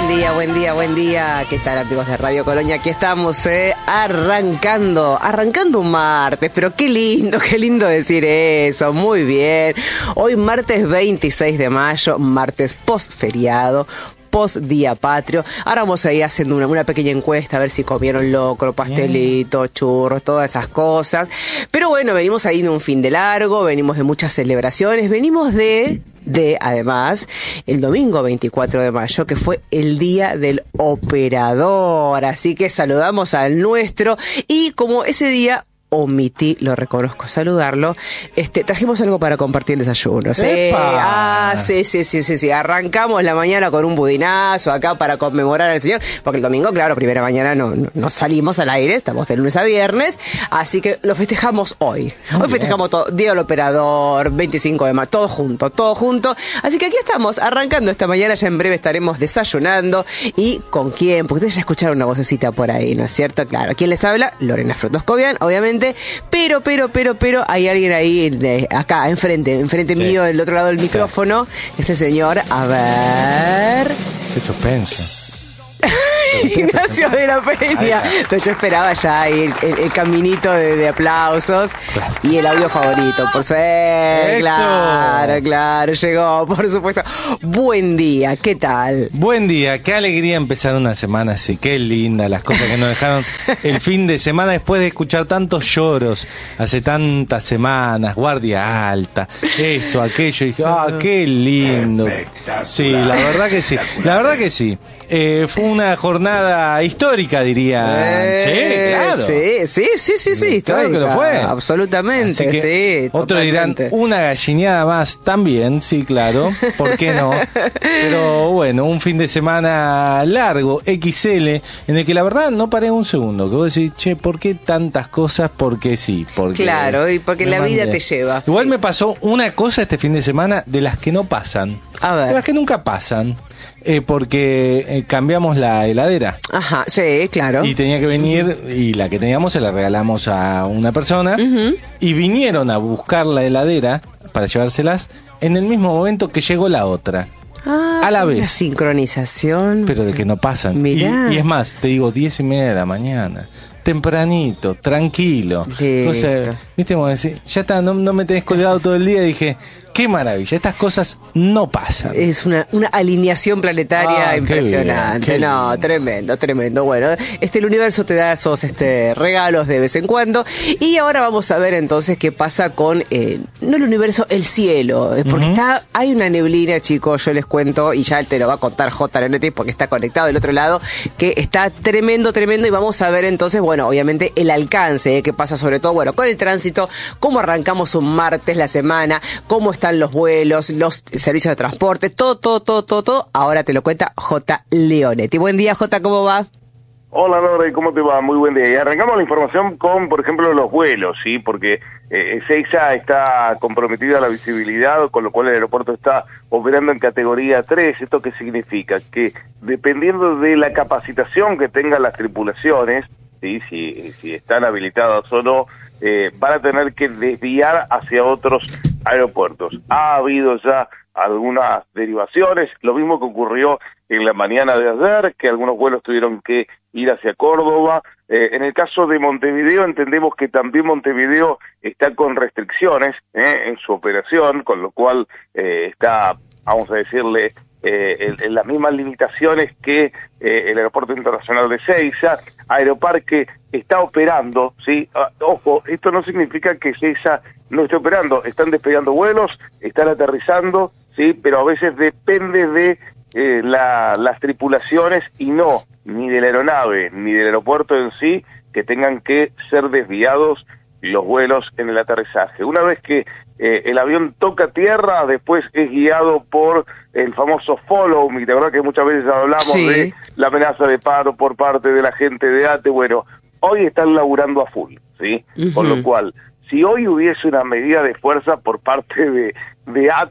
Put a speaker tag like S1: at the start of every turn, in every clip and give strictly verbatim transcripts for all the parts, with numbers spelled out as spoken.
S1: día, buen día, buen día. ¿Qué tal, amigos de Radio Colonia? Aquí estamos, eh, arrancando, arrancando un martes, pero qué lindo, qué lindo decir eso, muy bien. Hoy martes veintiséis de mayo, martes post feriado, post día patrio. Ahora vamos a ir haciendo una, una pequeña encuesta a ver si comieron locro, pastelito, churros, todas esas cosas. Pero bueno, venimos ahí de un fin de largo, venimos de muchas celebraciones, venimos de... de, además, el domingo veinticuatro de mayo, que fue el Día del Operador. Así que saludamos al nuestro. Y como ese día omití, lo reconozco, saludarlo, este, trajimos algo para compartir el desayuno. ¿Sí? Ah, sí, sí, sí, sí, sí. Arrancamos la mañana con un budinazo acá para conmemorar al señor, porque el domingo, claro, primera mañana no, no, no salimos al aire, estamos de lunes a viernes, así que lo festejamos hoy. Muy hoy bien. Festejamos todo, Día del Operador, veinticinco de mayo, todo junto, todo junto. Así que aquí estamos, arrancando esta mañana, ya en breve estaremos desayunando. ¿Y con quién? Porque ustedes ya escucharon una vocecita por ahí, ¿no es cierto? Claro, ¿quién les habla? Lorena Frotoscovian, obviamente. Pero, pero, pero, pero, hay alguien ahí, de, acá, enfrente, enfrente sí. mío, del otro lado del micrófono, ese señor, a ver...
S2: Qué suspenso.
S1: Ignacio de la Peña. Pero yo esperaba ya el, el, el caminito de, de aplausos claro. Y el audio favorito, por suerte. Claro, claro, llegó, por supuesto. Buen día, ¿qué tal?
S2: Buen día, qué alegría empezar una semana así, qué linda las cosas que nos dejaron el fin de semana después de escuchar tantos lloros hace tantas semanas, guardia alta, esto, aquello, y dije, ah, qué lindo. Sí, la verdad que sí, la verdad que sí. Eh, fue una jornada histórica, diría.
S1: Eh, sí, claro. Sí, sí, sí, sí, sí, histórica.
S2: Claro que lo fue.
S1: Absolutamente, sí.
S2: Otros dirán, una gallineada más también, sí, claro. ¿Por qué no? Pero bueno, un fin de semana largo, equis ele, en el que la verdad no paré un segundo. Que vos decís, che, ¿por qué tantas cosas? Porque sí. Porque
S1: claro, y porque la vida mandé. Te lleva.
S2: Igual
S1: sí.
S2: me pasó una cosa este fin de semana de las que no pasan.
S1: A ver.
S2: De las que nunca pasan. Eh, porque eh, cambiamos la heladera.
S1: Ajá, sí, claro.
S2: Y tenía que venir, y la que teníamos se la regalamos a una persona,
S1: uh-huh.
S2: y vinieron a buscar la heladera para llevárselas en el mismo momento que llegó la otra.
S1: Ah,
S2: a la vez.
S1: Una sincronización.
S2: Pero de que no pasan. Y, y es más, te digo, diez y media de la mañana. Tempranito, tranquilo.
S1: Listo.
S2: Entonces, viste, como decir, ya está, no, no me tenés colgado todo el día. Dije, qué maravilla, estas cosas no pasan.
S1: Es una, una alineación planetaria ah, impresionante. Qué bien, qué no, lindo. Tremendo, tremendo. Bueno, este el universo te da esos este, regalos de vez en cuando. Y ahora vamos a ver entonces qué pasa con, eh, no el universo, el cielo. Porque uh-huh. está, hay una neblina, chicos, yo les cuento, y ya te lo va a contar J. Leonetti porque está conectado del otro lado, que está tremendo, tremendo. Y vamos a ver entonces, bueno, obviamente el alcance, eh, qué pasa sobre todo, bueno, con el tránsito, cómo arrancamos un martes la semana, cómo están los vuelos, los servicios de transporte, todo, todo, todo, todo, todo. Ahora te lo cuenta J. Leonetti. Buen día, J, ¿cómo va?
S3: Hola, Lore, ¿cómo te va? Muy buen día. Y arrancamos la información con, por ejemplo, los vuelos, ¿sí? Porque eh, Ezeiza está comprometida a la visibilidad, con lo cual el aeropuerto está operando en categoría tres. ¿Esto qué significa? Que dependiendo de la capacitación que tengan las tripulaciones, ¿sí? Si, si están habilitadas o no, eh, van a tener que desviar hacia otros aeropuertos. Ha habido ya algunas derivaciones, lo mismo que ocurrió en la mañana de ayer, que algunos vuelos tuvieron que ir hacia Córdoba. Eh, en el caso de Montevideo, entendemos que también Montevideo está con restricciones eh, en su operación, con lo cual eh, está, vamos a decirle, eh, en, en las mismas limitaciones que eh, el Aeropuerto Internacional de Ezeiza. Aeroparque está operando, ¿sí? Ah, ojo, esto no significa que Ezeiza no esté operando, están despegando vuelos, están aterrizando, ¿sí? Pero a veces depende de eh, la, las tripulaciones y no ni de la aeronave ni del aeropuerto en sí que tengan que ser desviados los vuelos en el aterrizaje. Una vez que eh, el avión toca tierra, después es guiado por el famoso follow me. ¿Te acuerdas que muchas veces hablamos sí. de la amenaza de paro por parte de la gente de A T E? Bueno, hoy están laburando a full, ¿sí? Uh-huh. Con lo cual, si hoy hubiese una medida de fuerza por parte de, de A T E,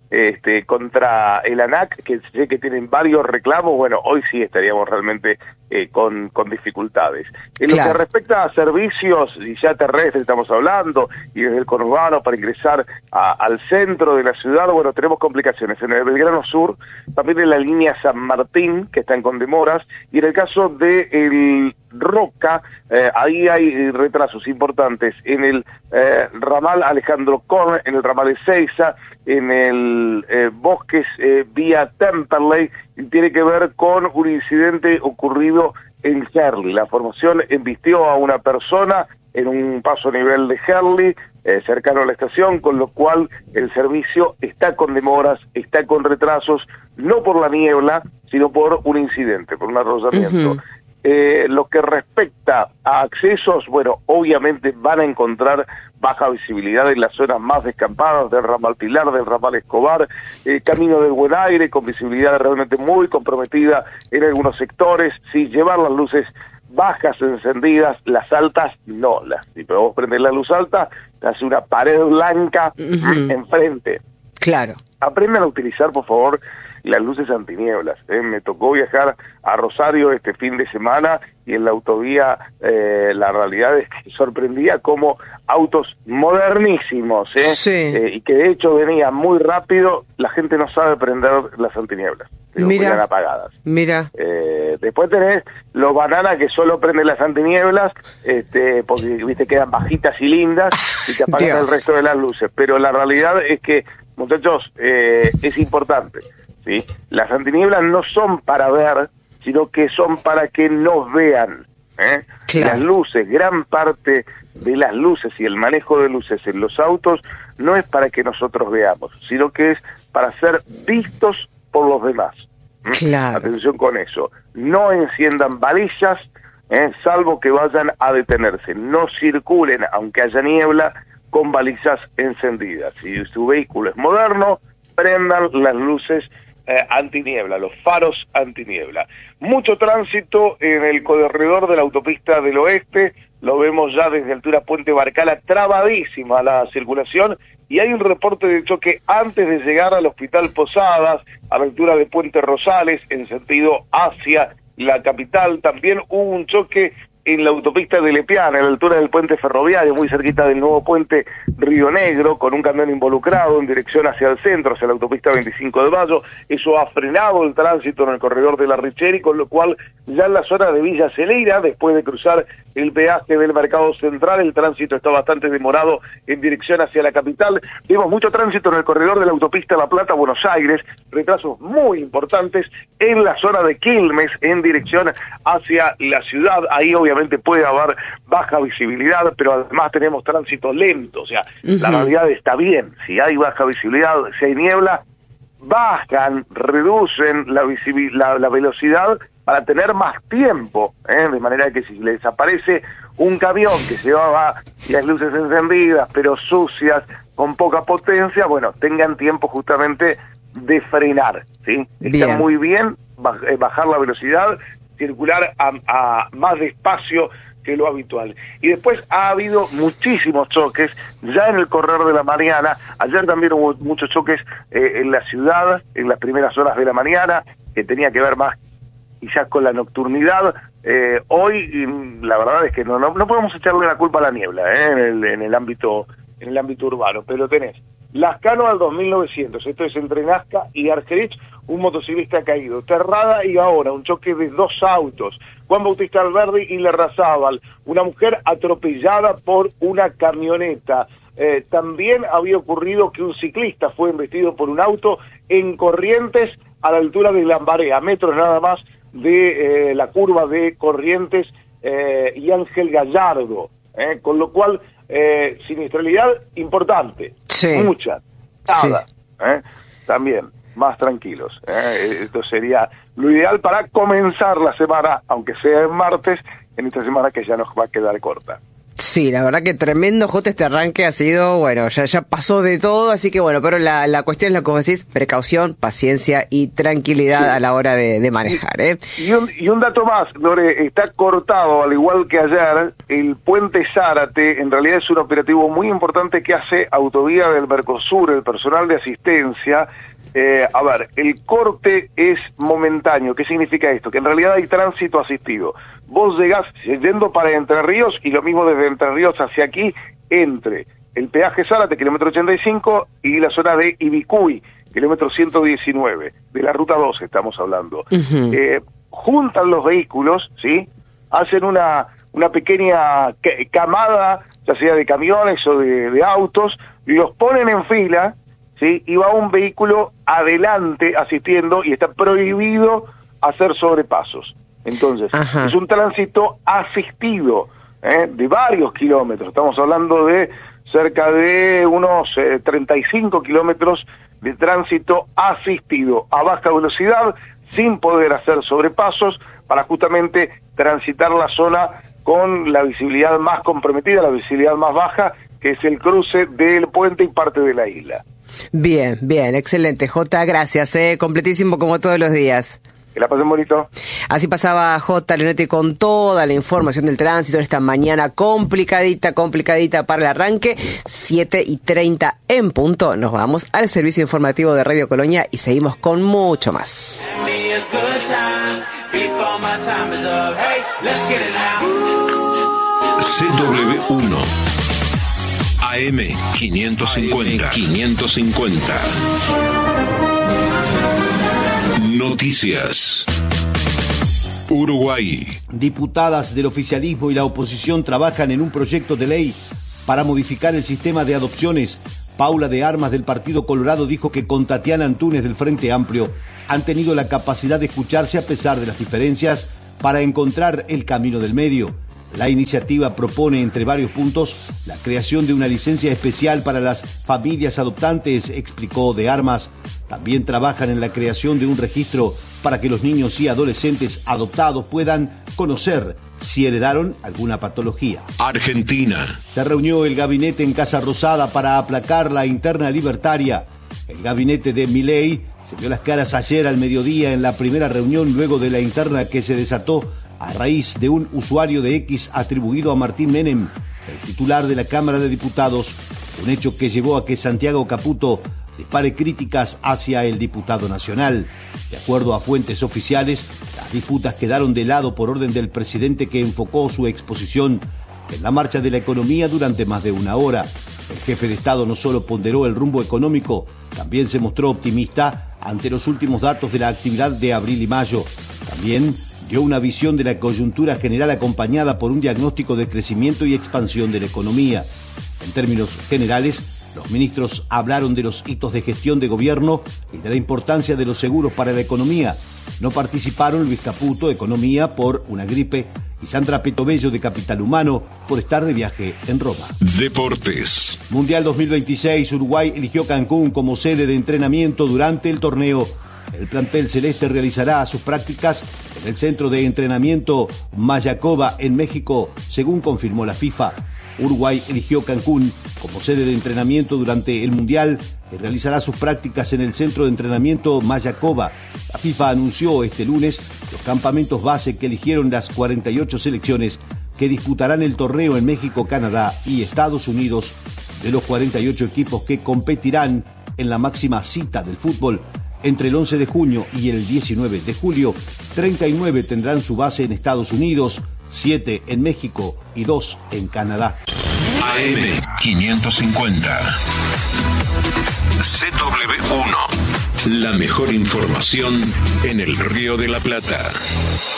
S3: este, contra el ANAC, que sé que tienen varios reclamos, bueno, hoy sí estaríamos realmente eh, con, con dificultades. En claro. Lo que respecta a servicios, y ya terrestres estamos hablando, y desde el conurbano para ingresar a, al centro de la ciudad, bueno, tenemos complicaciones en el Belgrano Sur, también en la línea San Martín, que están con demoras, y en el caso de el Roca, eh, ahí hay retrasos importantes en el eh, ramal Alejandro Korn, en el ramal Ezeiza, en el eh, Bosques eh, vía Temperley, y tiene que ver con un incidente ocurrido en Herli. La formación embistió a una persona en un paso a nivel de Herli, eh, cercano a la estación, con lo cual el servicio está con demoras, está con retrasos, no por la niebla, sino por un incidente, por un arrollamiento. Uh-huh. Eh, lo que respecta a accesos, bueno, obviamente van a encontrar baja visibilidad en las zonas más descampadas del ramal Pilar, del ramal Escobar, eh, Camino del Buen Aire, con visibilidad realmente muy comprometida en algunos sectores. Sí, llevar las luces bajas encendidas, las altas no, las, si vos prendés la luz alta, te hace una pared blanca uh-huh. enfrente.
S1: Claro.
S3: Aprendan a utilizar, por favor, las luces antinieblas. ¿eh? Me tocó viajar a Rosario este fin de semana y en la autovía eh, la realidad es que sorprendía como autos modernísimos, ¿eh? Sí. Eh, y que de hecho venían muy rápido, la gente no sabe prender las antinieblas. Mira, apagadas.
S1: Mira.
S3: Eh, después tenés los bananas que solo prenden las antinieblas, este, porque viste quedan bajitas y lindas y te apagan Dios. El resto de las luces. Pero la realidad es que, muchachos, eh, es importante. ¿Sí? Las antinieblas no son para ver, sino que son para que nos vean. ¿eh? Claro. Las luces, gran parte de las luces y el manejo de luces en los autos no es para que nosotros veamos, sino que es para ser vistos por los demás.
S1: Claro.
S3: Atención con eso. No enciendan balillas, ¿eh? salvo que vayan a detenerse. No circulen, aunque haya niebla, con balizas encendidas. Si su vehículo es moderno, prendan las luces Eh, antiniebla, los faros antiniebla. Mucho tránsito en el corredor de la autopista del oeste, lo vemos ya desde altura Puente Barcala, trabadísima la circulación, y hay un reporte de choque antes de llegar al Hospital Posadas, a la altura de Puente Rosales, en sentido hacia la capital. También hubo un choque en la autopista de Lepiana, a la altura del puente ferroviario, muy cerquita del nuevo puente Río Negro, con un camión involucrado en dirección hacia el centro, hacia la autopista veinticinco de mayo. Eso ha frenado el tránsito en el corredor de la Richeri, con lo cual ya en la zona de Villa Celeira, después de cruzar el peaje del Mercado Central, el tránsito está bastante demorado en dirección hacia la capital. Vemos mucho tránsito en el corredor de la autopista La Plata-Buenos Aires, retrasos muy importantes en la zona de Quilmes, en dirección hacia la ciudad. Ahí obviamente puede haber baja visibilidad, pero además tenemos tránsito lento, o sea, uh-huh. la realidad está bien. Si hay baja visibilidad, si hay niebla, bajan, reducen la, visibil- la, la velocidad para tener más tiempo, ¿eh? de manera que si les aparece un camión que llevaba las luces encendidas, pero sucias, con poca potencia, bueno, tengan tiempo justamente de frenar, ¿sí? Está bien. Muy bien bajar la velocidad, circular a, a más despacio que lo habitual. Y después ha habido muchísimos choques ya en el corredor de la Mariana. Ayer también hubo muchos choques eh, en la ciudad, en las primeras horas de la mañana, que tenía que ver más quizás con la nocturnidad. Eh, hoy, la verdad es que no, no, no podemos echarle la culpa a la niebla eh, en, el, en el ámbito en el ámbito urbano, pero tenés Lascano al dos mil novecientos, esto es entre Nazca y Argerich, un motociclista caído. Terrada y ahora un choque de dos autos, Juan Bautista Alberdi y Larrazábal, una mujer atropellada por una camioneta. Eh, también había ocurrido que un ciclista fue embestido por un auto en Corrientes, a la altura de Lambaré, a metros nada más de eh, la curva de Corrientes eh, y Ángel Gallardo, eh, con lo cual eh, siniestralidad importante, sí. mucha, nada, sí. eh, también más tranquilos. Eh, esto sería lo ideal para comenzar la semana, aunque sea en martes, en esta semana que ya nos va a quedar corta.
S1: Sí, la verdad que tremendo, Jota, este arranque ha sido, bueno, ya, ya pasó de todo, así que bueno, pero la, la cuestión es lo que vos decís, precaución, paciencia y tranquilidad a la hora de, de manejar, ¿eh?
S3: Y un, y un dato más, Lore, está cortado, al igual que ayer, el puente Zárate, en realidad es un operativo muy importante que hace Autovía del Mercosur, el personal de asistencia. Eh, a ver, el corte es momentáneo. ¿Qué significa esto? Que en realidad hay tránsito asistido. Vos llegás yendo para Entre Ríos y lo mismo desde Entre Ríos hacia aquí, entre el peaje Zárate, kilómetro ochenta y cinco, y la zona de Ibicuy, kilómetro ciento diecinueve, de la ruta doce estamos hablando. Uh-huh. Eh, juntan los vehículos, ¿sí? Hacen una, una pequeña camada, ya sea de camiones o de, de autos, y los ponen en fila, ¿sí? Y va un vehículo adelante asistiendo y está prohibido hacer sobrepasos. Entonces, Ajá. es un tránsito asistido, ¿eh? de varios kilómetros. Estamos hablando de cerca de unos eh, treinta y cinco kilómetros de tránsito asistido a baja velocidad, sin poder hacer sobrepasos, para justamente transitar la zona con la visibilidad más comprometida, la visibilidad más baja, que es el cruce del puente y parte de la isla.
S1: Bien, bien, excelente, Jota, gracias, eh, completísimo como todos los días.
S3: Que la pasen bonito.
S1: Así pasaba Jota Leonetti con toda la información del tránsito en esta mañana complicadita, complicadita para el arranque. siete y treinta en punto. Nos vamos al servicio informativo de Radio Colonia y seguimos con mucho más.
S4: C W uno A M quinientos cincuenta. quinientos cincuenta. Noticias. Uruguay.
S5: Diputadas del oficialismo y la oposición trabajan en un proyecto de ley para modificar el sistema de adopciones. Paula de Armas del Partido Colorado dijo que con Tatiana Antunes del Frente Amplio han tenido la capacidad de escucharse a pesar de las diferencias para encontrar el camino del medio. La iniciativa propone, entre varios puntos, la creación de una licencia especial para las familias adoptantes, explicó de Armas. También trabajan en la creación de un registro para que los niños y adolescentes adoptados puedan conocer si heredaron alguna patología.
S4: Argentina.
S5: Se reunió el gabinete en Casa Rosada para aplacar la interna libertaria. El gabinete de Milei se vio las caras ayer al mediodía en la primera reunión luego de la interna que se desató a raíz de un usuario de X atribuido a Martín Menem, el titular de la Cámara de Diputados, un hecho que llevó a que Santiago Caputo dispare críticas hacia el diputado nacional. De acuerdo a fuentes oficiales, las disputas quedaron de lado por orden del presidente, que enfocó su exposición en la marcha de la economía durante más de una hora. El jefe de Estado no solo ponderó el rumbo económico, también se mostró optimista ante los últimos datos de la actividad de abril y mayo. También dio una visión de la coyuntura general acompañada por un diagnóstico de crecimiento y expansión de la economía. En términos generales, los ministros hablaron de los hitos de gestión de gobierno y de la importancia de los seguros para la economía. No participaron Luis Caputo, Economía, por una gripe, y Sandra Petobello, de Capital Humano, por estar de viaje en Roma.
S4: Deportes.
S5: Mundial dos mil veintiséis, Uruguay eligió Cancún como sede de entrenamiento durante el torneo. El plantel celeste realizará sus prácticas en el centro de entrenamiento Mayacoba en México, según confirmó la FIFA. Uruguay eligió Cancún como sede de entrenamiento durante el Mundial y realizará sus prácticas en el centro de entrenamiento Mayacoba. La FIFA anunció este lunes los campamentos base que eligieron las cuarenta y ocho selecciones que disputarán el torneo en México, Canadá y Estados Unidos. De los cuarenta y ocho equipos que competirán en la máxima cita del fútbol, entre el once de junio y el diecinueve de julio, treinta y nueve tendrán su base en Estados Unidos, siete en México y dos en Canadá.
S4: A M quinientos cincuenta. C W uno. La mejor información en el Río de la Plata.